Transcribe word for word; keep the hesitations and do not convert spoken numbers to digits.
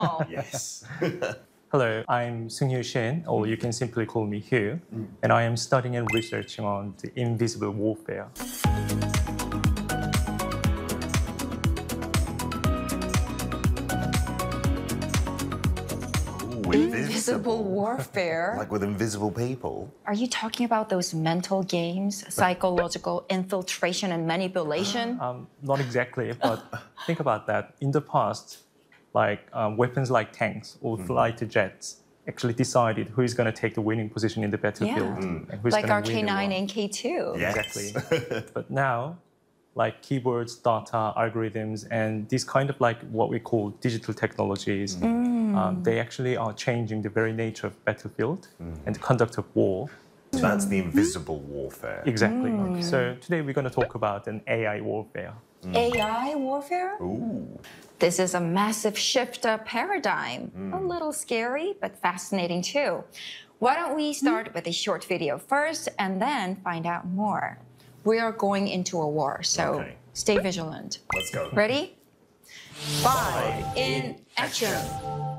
Yes. Hello, I'm Seung-Hyo Shin, or you can simply call me Hugh, and I am studying and researching on the invisible warfare. Ooh, Invisible warfare? Like with invisible people? Are you talking about those mental games, psychological infiltration and manipulation? Um, not exactly, but think about that. In the past, like um, weapons like tanks or fighter jets actually decided who is going to take the winning position in the battlefield. Yeah. And who's Like gonna our win K the nine war. and K two. Yes. Exactly. But now, like keywords, data, algorithms, and these kind of like what we call digital technologies, um, they actually are changing the very nature of battlefield and the conduct of war. So that's the invisible warfare. Exactly. So today we're going to talk about an A I warfare. A I warfare? Ooh. This is a massive shift of paradigm. A little scary, but fascinating too. Why don't we start with a short video first and then find out more? We are going into a war, so Okay. stay vigilant. Let's go. Ready? Five in action.